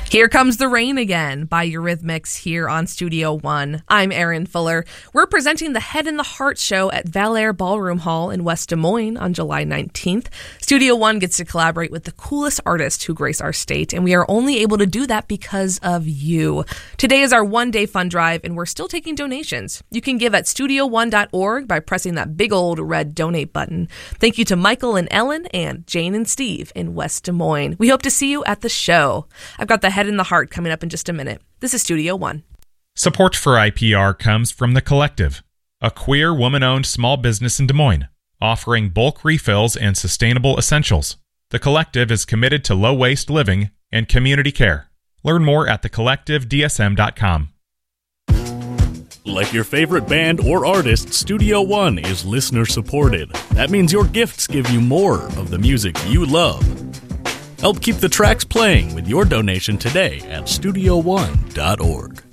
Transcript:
Here Comes the Rain Again by Eurythmics here on Studio One. I'm Erin Fuller. We're presenting the Head and the Heart show at Valair Ballroom Hall in West Des Moines on July 19th. Studio One gets to collaborate with the coolest artists who grace our state, and we are only able to do that because of you. Today is our one-day fund drive, and we're still taking donations. You can give at studio1.org by pressing that big old red donate button. Thank you to Michael and Ellen and Jane and Steve in West Des Moines. We hope to see you at the show. I've got the Head and the Heart coming up in just a minute. This is Studio One. Support for IPR comes from The Collective, a queer woman-owned small business in Des Moines, offering bulk refills and sustainable essentials. The Collective is committed to low-waste living and community care. Learn more at thecollectivedsm.com. Like your favorite band or artist, Studio One is listener-supported. That means your gifts give you more of the music you love. Help keep the tracks playing with your donation today at studio1.org.